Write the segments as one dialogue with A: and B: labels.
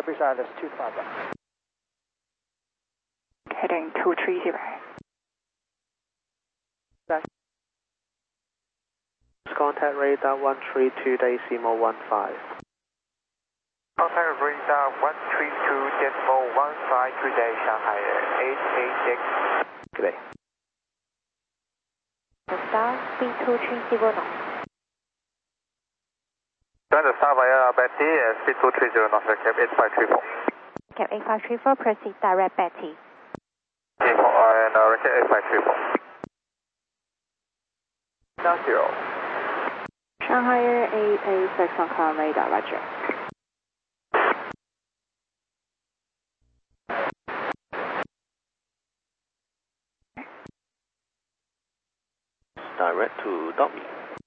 A: Beside us, 25.
B: Heading 230.
C: Contact radar 132 decimal 15.
D: Contact radar 132 decimal 15 today, Shanghai 886.
C: Good day.
B: Star speed 230 knots.
D: Join Star via Betty, speed 230 knots, cap 8534.
B: Cap 8534, proceed direct Betty.
D: And cap 8534. Now 0.
B: Shanghai 886 on current radar, roger.
C: Direct to dummy.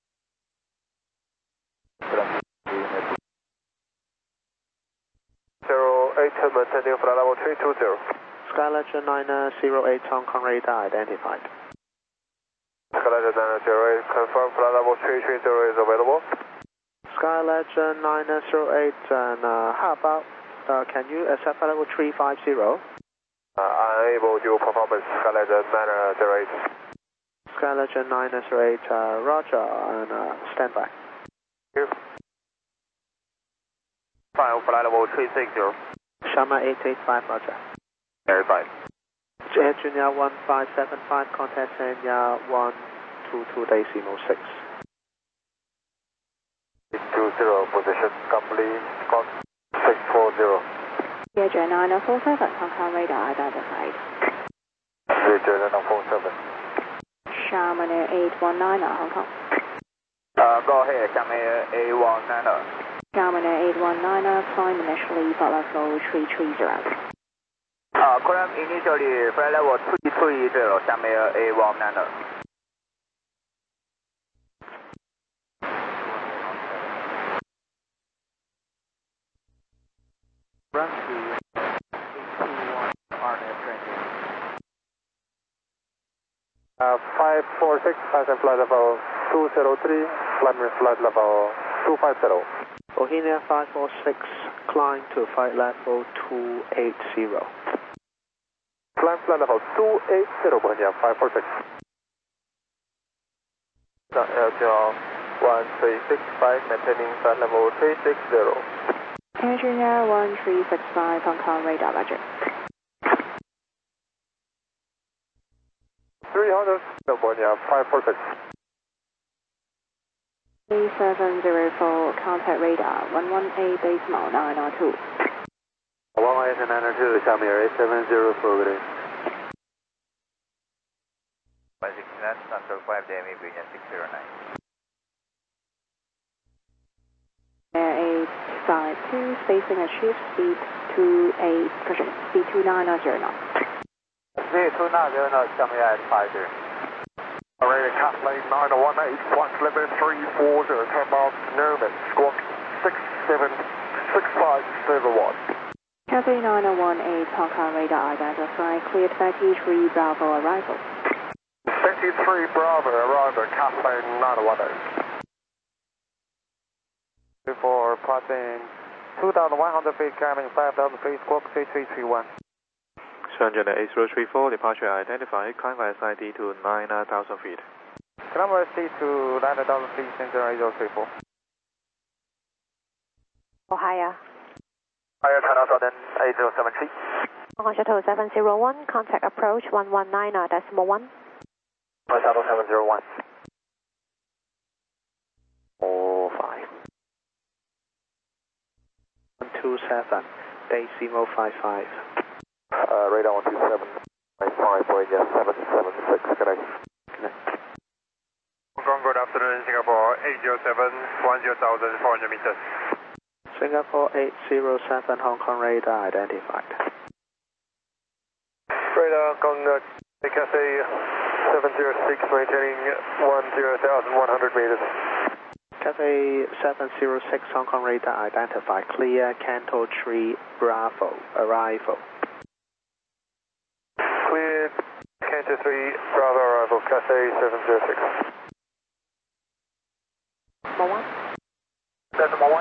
D: 08, maintaining flight level 320.
C: Skylecture 908 Hong Kong radar identified.
D: Skylecture 908, confirm flight level 330 is available.
C: Skylecture 908, and how about, can you accept flight level 350?
D: Unable to performance, Skylecture 908.
C: Skylecture 908, roger, and stand by.
D: Here. Final flight level 360.
C: Sharma 885, roger.
D: Verified.
C: Air Junior 1575, contact Sanya 122 decimal 6.
D: 20, position complete, clock 640.
B: Air 9047 on current radar identified.
D: Air 9047.
B: Sharman Air 819 Hong Kong.
D: Go ahead, Sharman Air 819.
B: Sharman Air 819, climb initially, flight level 330.
D: Climb initially, flight level 330, Sharman Air 819.
C: Run to 821 RNF training.
D: 546, passing flight level 203, climbing flight level 250.
C: Bohemia 546, climb to flight level 280.
D: Climb flight level 280, Bohemia 546. LGL 1365, maintaining flight level 360.
B: Air Junior 1365 on current radar, roger.
D: 300, Bohemia 546.
B: 3704, contact radar 118 decimal 902.
D: 118 902, Sharman Air 8704, good day. 169, Central 5 DME, Union 609.
B: Air 852, spacing achieved, speed 290 knots.
D: Speed 290 knots, Sharman Air 50. Alright, Kathleen 918, flight limit 340, 10 miles to Newman, squawk 676571.
B: Cathay 9018, Hong Kong radar identified, cleared 33 Bravo arrival.
D: 53 Bravo, arrival, Kathleen 918. Before passing 2,100 feet, climbing 5,000 feet, squawk 3331.
C: Shenzhen 8034, departure identified, climb SID to 9,000 feet.
D: Climb SID to 9,000 feet, Shenzhen 8034.
B: Ohio.
D: Ohio, China Southern 8073.
B: Hong Kong Shuttle 701, contact approach 119 decimal 1.
D: Shuttle 701.
C: 45. 127, decimal 55.
D: Radar 127.5, Voyager 776, good day. Hong Kong, good afternoon, Singapore 807, 10,400 meters.
C: Singapore 807, Hong Kong radar identified.
D: Radar Hong Kong, Cathay 706, maintaining 10,100 meters.
C: Cathay 706, Hong Kong radar identified, clear Canto 3 Bravo, arrival.
D: Cleared Canto 3 Bravo arrival, Cathay 706.
B: Decimal 1.
D: Decimal 1.